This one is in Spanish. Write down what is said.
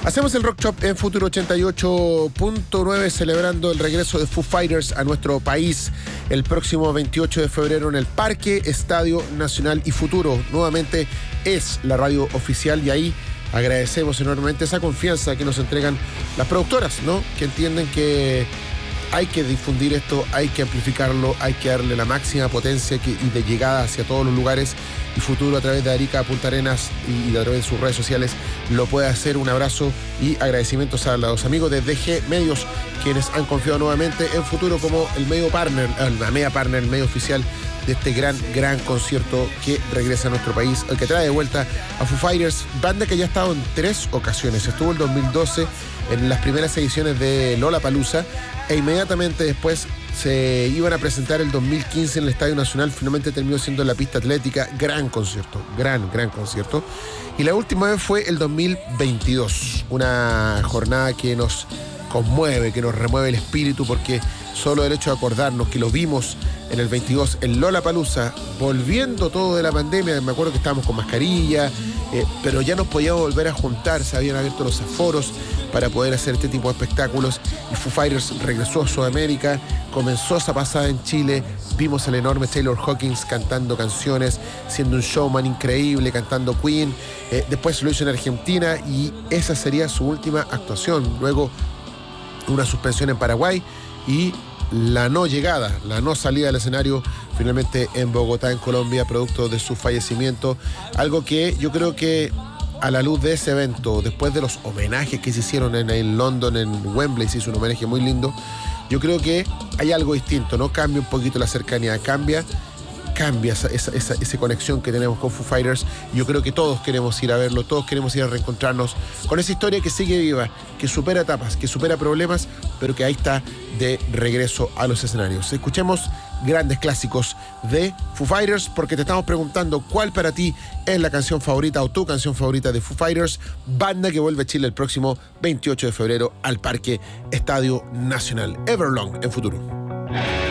Hacemos el Rock Shop en Futuro 88.9 celebrando el regreso de Foo Fighters a nuestro país el próximo 28 de febrero en el Parque Estadio Nacional y Futuro. Nuevamente es la radio oficial y ahí agradecemos enormemente esa confianza que nos entregan las productoras, ¿no? Que entienden que hay que difundir esto, hay que amplificarlo, hay que darle la máxima potencia y de llegada hacia todos los lugares. Y Futuro a través de Arica, Punta Arenas y a través de sus redes sociales lo puede hacer. Un abrazo y agradecimientos a los amigos de DG Medios, quienes han confiado nuevamente en Futuro como el medio partner, la media partner, el medio oficial de este gran concierto que regresa a nuestro país, el que trae de vuelta a Foo Fighters, banda que ya ha estado en 3 ocasiones. Estuvo el 2012 en las primeras ediciones de Lollapalooza e inmediatamente después se iban a presentar el 2015 en el Estadio Nacional. Finalmente terminó siendo en la pista atlética. Gran concierto, gran concierto. Y la última vez fue el 2022, una jornada que nos conmueve, que nos remueve el espíritu, porque solo el hecho de acordarnos que lo vimos en el 22 en Lollapalooza, volviendo todo de la pandemia. Me acuerdo que estábamos con mascarilla, pero ya nos podíamos volver a juntar, se habían abierto los aforos para poder hacer este tipo de espectáculos y Foo Fighters regresó a Sudamérica, comenzó esa pasada en Chile, vimos al enorme Taylor Hawkins cantando canciones, siendo un showman increíble, cantando Queen, después lo hizo en Argentina y esa sería su última actuación, luego una suspensión en Paraguay y la no llegada, la no salida del escenario finalmente en Bogotá, en Colombia, producto de su fallecimiento, algo que yo creo que a la luz de ese evento, después de los homenajes que se hicieron en London, en Wembley, se hizo un homenaje muy lindo, yo creo que hay algo distinto, ¿no? Cambia un poquito la cercanía, cambia esa conexión que tenemos con Foo Fighters. Yo creo que todos queremos ir a verlo, todos queremos ir a reencontrarnos con esa historia que sigue viva, que supera etapas, que supera problemas, pero que ahí está de regreso a los escenarios. Escuchemos grandes clásicos de Foo Fighters, porque te estamos preguntando cuál para ti es la canción favorita o tu canción favorita de Foo Fighters, banda que vuelve a Chile el próximo 28 de febrero al Parque Estadio Nacional. Everlong en Futuro.